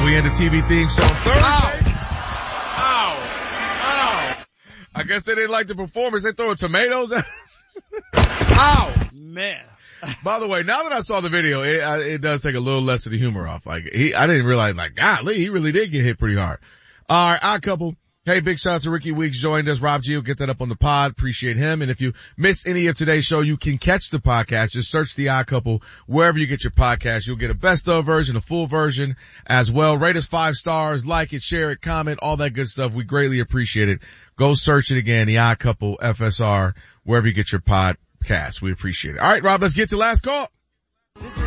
we end the TV theme song Thursday. Ow. I guess they didn't like the performance. They throwing tomatoes at us. Ow, man. By the way, now that I saw the video, it does take a little less of the humor off. Like, I didn't realize, like, golly, he really did get hit pretty hard. All right, Odd Couple. Hey, big shout out to Ricky Weeks joined us. Rob G will get that up on the pod. Appreciate him. And if you miss any of today's show, you can catch the podcast. Just search The Odd Couple wherever you get your podcast. You'll get a best of version, a full version as well. Rate us 5 stars, like it, share it, comment, all that good stuff. We greatly appreciate it. Go search it again, The Odd Couple FSR, wherever you get your podcast. We appreciate it. All right, Rob, let's get to last call.